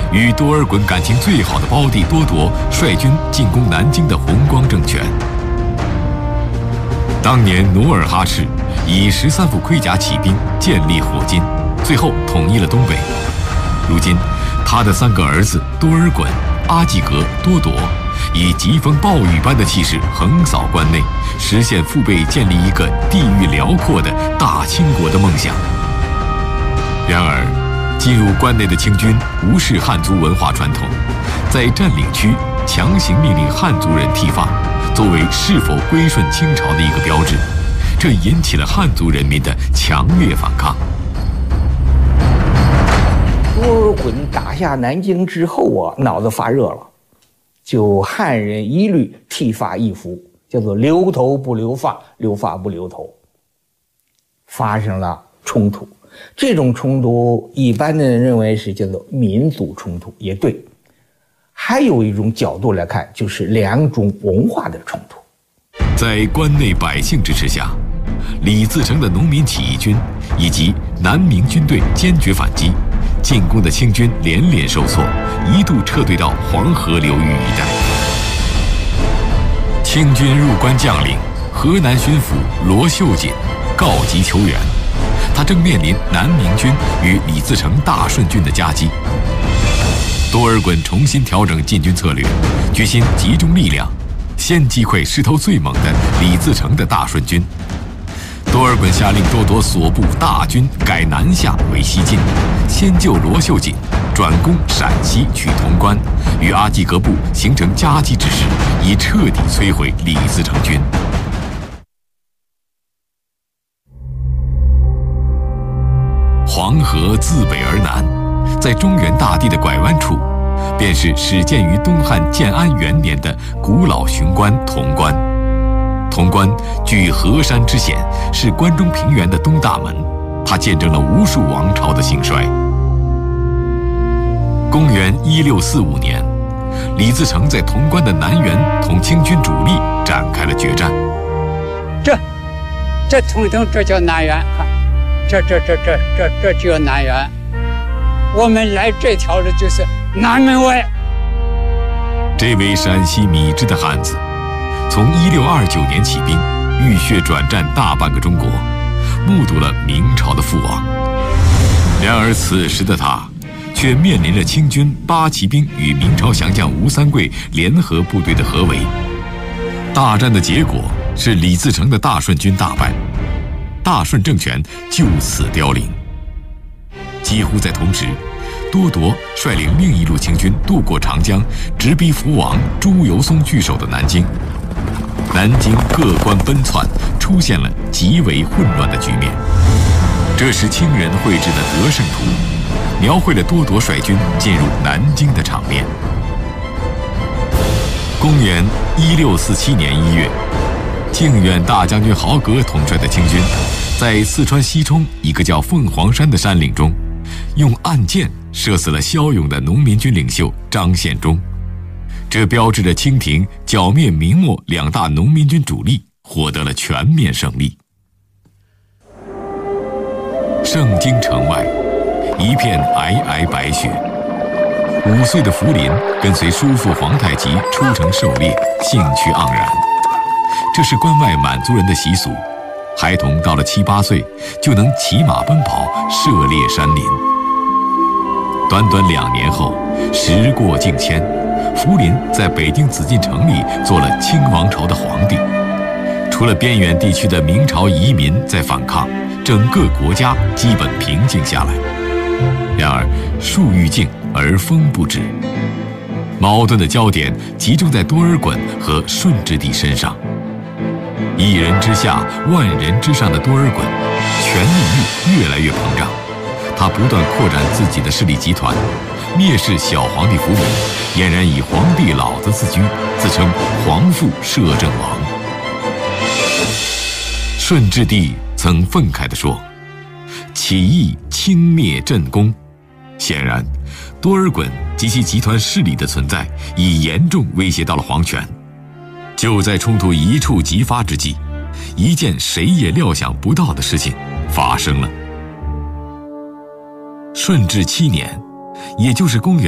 与多尔衮感情最好的胞弟多铎率军进攻南京的弘光政权。当年努尔哈赤以13副盔甲起兵，建立火金，最后统一了东北。如今，他的3个儿子多尔衮、阿济格、多铎，以疾风暴雨般的气势横扫关内，实现父辈建立一个地域辽阔的大清国的梦想。然而，进入关内的清军无视汉族文化传统，在占领区强行命令汉族人剃发，作为是否归顺清朝的一个标志，这引起了汉族人民的强烈反抗。 多尔衮打下南京之后啊，脑子发热了，就汉人一律剃发易服，叫做留头不留发，留发不留头，发生了冲突。这种冲突，一般的人认为是叫做民族冲突，也对。还有一种角度来看，就是2种文化的冲突。 在关内百姓支持下，李自成的农民起义军以及南明军队坚决反击，进攻的清军连连受挫，一度撤退到黄河流域一带。清军入关将领河南巡抚罗秀锦告急求援，他正面临南明军与李自成大顺军的夹击。多尔衮重新调整进军策略，决心集中力量，先击溃势头最猛的李自成的大顺军。多尔衮下令多铎所部大军改南下为西进，先救罗秀锦，转攻陕西取潼关，与阿济格部形成夹击之势，以彻底摧毁李自成军。黄河自北而南，在中原大地的拐弯处，便是始建于东汉建安元年的古老雄关潼关。潼关据河山之险，是关中平原的东大门，它见证了无数王朝的兴衰。公元1645年，李自成在潼关的南缘同清军主力展开了决战。 这通这叫南缘，这叫南缘。我们来这条路就是南门外。 这位陕西米脂的汉子，从1629年起兵，浴血转战大半个中国，目睹了明朝的覆亡。然而此时的他，却面临着清军八旗兵与明朝降将吴三桂联合部队的合围。大战的结果是李自成的大顺军大败，大顺政权就此凋零。几乎在同时，多铎率领另一路清军渡过长江，直逼福王朱由崧据守的南京。南京各关奔窜，出现了极为混乱的局面。这是清人绘制的得胜图，描绘了多铎率军进入南京的场面。公元1647年1月，靖远大将军豪格统帅的清军，在四川西冲一个叫凤凰山的山岭中，用暗箭射死了骁勇的农民军领袖张献忠，这标志着清廷剿灭明末2大农民军主力获得了全面胜利。盛京城外，一片皑皑白雪。5岁的福临跟随叔父皇太极出城狩猎，兴趣盎然。这是关外满族人的习俗，孩童到了7、8岁就能骑马奔跑，涉猎山林。短短2年后，时过境迁，福临在北京紫禁城里做了清王朝的皇帝。除了边远地区的明朝移民在反抗，整个国家基本平静下来。然而树欲静而风不止，矛盾的焦点集中在多尔衮和顺治帝身上。一人之下，万人之上的多尔衮，权力欲越来越膨胀。他不断扩展自己的势力集团，蔑视小皇帝福临，俨然以皇帝老子自居，自称皇父摄政王。顺治帝曾愤慨地说：“起义轻蔑朕功。”显然，多尔衮及其集团势力的存在已严重威胁到了皇权。就在冲突一触即发之际，一件谁也料想不到的事情发生了。顺治7年，也就是公元